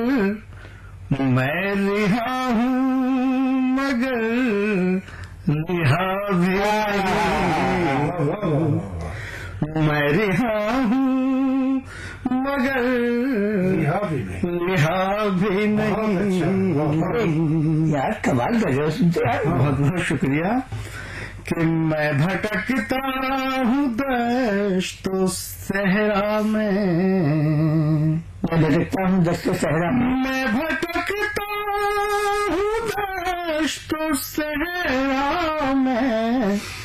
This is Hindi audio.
मैं रिहा हूँ मगर रिहा भी नहीं, मैं रिहा हूँ मगर रिहा भी नहीं। यार कमाल कर रहे हो, सुनते यार। बहुत बहुत शुक्रिया। कि मैं भटकता हूँ दश्त सहरा में, मैं भटकता हूँ दश्त सहरा में, मैं भटकता हूँ दश्त सहरा में,